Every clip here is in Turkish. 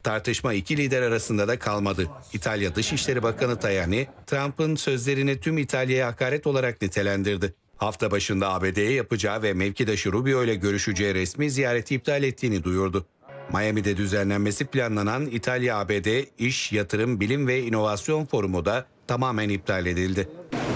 Tartışma iki lider arasında da kalmadı. İtalya Dışişleri Bakanı Tajani, Trump'ın sözlerini tüm İtalya'ya hakaret olarak nitelendirdi. Hafta başında ABD'ye yapacağı ve mevkidaşı Rubio ile görüşeceği resmi ziyareti iptal ettiğini duyurdu. Miami'de düzenlenmesi planlanan İtalya-ABD İş, Yatırım, Bilim ve İnovasyon Forumu da tamamen iptal edildi.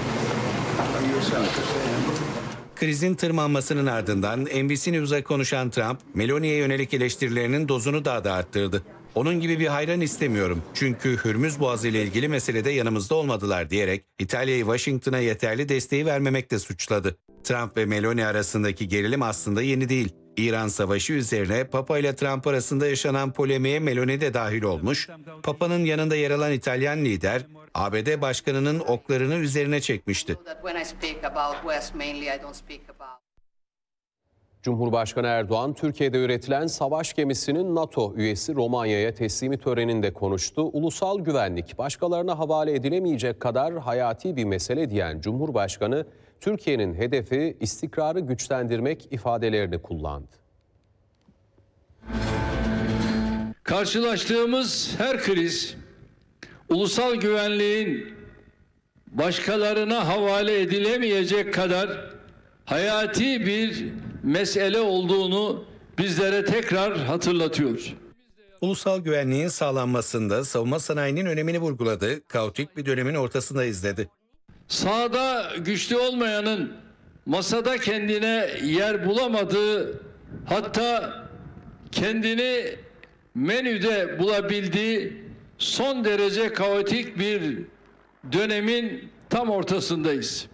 Krizin tırmanmasının ardından NBC News'a konuşan Trump, Meloni'ye yönelik eleştirilerinin dozunu daha da arttırdı. Onun gibi bir hayran istemiyorum çünkü Hürmüz Boğazı ile ilgili meselede yanımızda olmadılar diyerek İtalya'yı Washington'a yeterli desteği vermemekle suçladı. Trump ve Meloni arasındaki gerilim aslında yeni değil. İran savaşı üzerine Papa ile Trump arasında yaşanan polemiğe Meloni de dahil olmuş. Papa'nın yanında yer alan İtalyan lider, ABD Başkanı'nın oklarını üzerine çekmişti. Cumhurbaşkanı Erdoğan, Türkiye'de üretilen savaş gemisinin NATO üyesi Romanya'ya teslimi töreninde konuştu. Ulusal güvenlik başkalarına havale edilemeyecek kadar hayati bir mesele diyen Cumhurbaşkanı, Türkiye'nin hedefi istikrarı güçlendirmek ifadelerini kullandı. Karşılaştığımız her kriz, ulusal güvenliğin başkalarına havale edilemeyecek kadar hayati bir mesele olduğunu bizlere tekrar hatırlatıyor. Ulusal güvenliğin sağlanmasında savunma sanayinin önemini vurguladı. Kaotik bir dönemin ortasındayız dedi. Sahada güçlü olmayanın masada kendine yer bulamadığı, hatta kendini menüde bulabildiği son derece kaotik bir dönemin tam ortasındayız.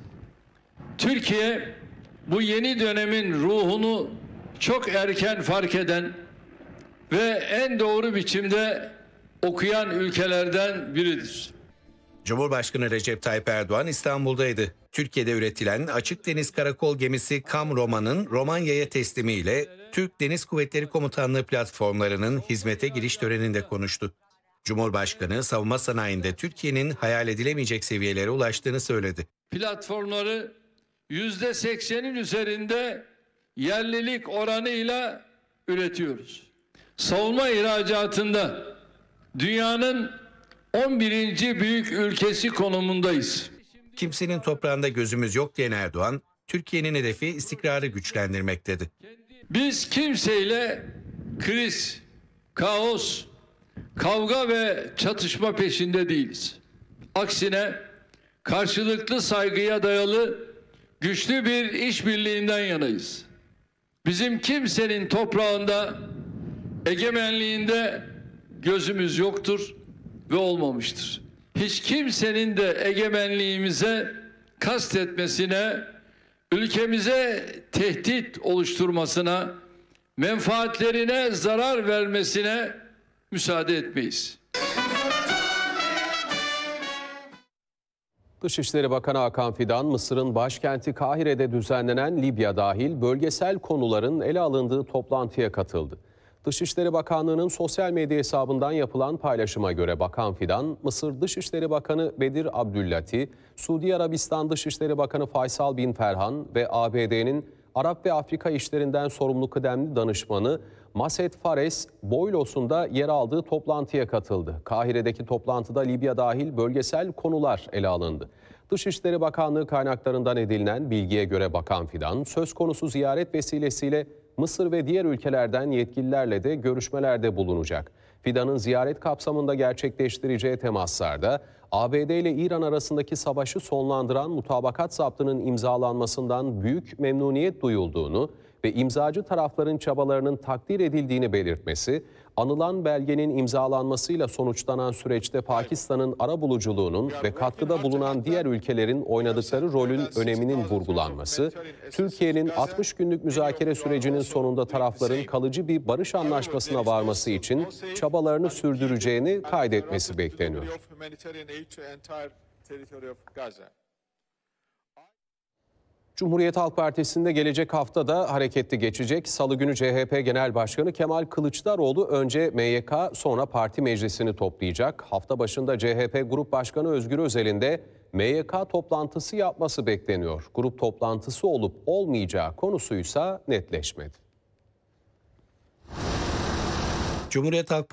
Türkiye bu yeni dönemin ruhunu çok erken fark eden ve en doğru biçimde okuyan ülkelerden biridir. Cumhurbaşkanı Recep Tayyip Erdoğan İstanbul'daydı. Türkiye'de üretilen açık deniz karakol gemisi Kam Roma'nın Romanya'ya teslimiyle Türk Deniz Kuvvetleri Komutanlığı platformlarının hizmete giriş töreninde konuştu. Cumhurbaşkanı savunma sanayinde Türkiye'nin hayal edilemeyecek seviyelere ulaştığını söyledi. Platformları %80'in üzerinde yerlilik oranıyla üretiyoruz. Savunma ihracatında dünyanın 11. büyük ülkesi konumundayız. Kimsenin toprağında gözümüz yok diyen Erdoğan, Türkiye'nin hedefi istikrarı güçlendirmek dedi. Biz kimseyle kriz, kaos, kavga ve çatışma peşinde değiliz. Aksine karşılıklı saygıya dayalı güçlü bir işbirliğinden yanayız. Bizim kimsenin toprağında, egemenliğinde gözümüz yoktur ve olmamıştır. Hiç kimsenin de egemenliğimize kastetmesine, ülkemize tehdit oluşturmasına, menfaatlerine zarar vermesine müsaade etmeyiz. Dışişleri Bakanı Hakan Fidan, Mısır'ın başkenti Kahire'de düzenlenen Libya dahil bölgesel konuların ele alındığı toplantıya katıldı. Dışişleri Bakanlığı'nın sosyal medya hesabından yapılan paylaşıma göre Bakan Fidan, Mısır Dışişleri Bakanı Bedir Abdülati, Suudi Arabistan Dışişleri Bakanı Faysal bin Ferhan ve ABD'nin Arap ve Afrika işlerinden sorumlu kıdemli danışmanı Maset Fares Boylos'un da yer aldığı toplantıya katıldı. Kahire'deki toplantıda Libya dahil bölgesel konular ele alındı. Dışişleri Bakanlığı kaynaklarından edinilen bilgiye göre Bakan Fidan, söz konusu ziyaret vesilesiyle Mısır ve diğer ülkelerden yetkililerle de görüşmelerde bulunacak. Fidan'ın ziyaret kapsamında gerçekleştireceği temaslarda ABD ile İran arasındaki savaşı sonlandıran mutabakat zaptının imzalanmasından büyük memnuniyet duyulduğunu ve imzacı tarafların çabalarının takdir edildiğini belirtmesi, anılan belgenin imzalanmasıyla sonuçlanan süreçte Pakistan'ın arabuluculuğunun ve katkıda bulunan diğer ülkelerin oynadıkları rolün öneminin vurgulanması, Türkiye'nin 60 günlük müzakere sürecinin sonunda tarafların kalıcı bir barış anlaşmasına varması için çabalarını sürdüreceğini kaydetmesi bekleniyor. Cumhuriyet Halk Partisi'nde gelecek hafta da hareketli geçecek. Salı günü CHP Genel Başkanı Kemal Kılıçdaroğlu önce MYK sonra parti meclisini toplayacak. Hafta başında CHP Grup Başkanı Özgür Özel'in de MYK toplantısı yapması bekleniyor. Grup toplantısı olup olmayacağı konusuysa netleşmedi. Cumhuriyet Halk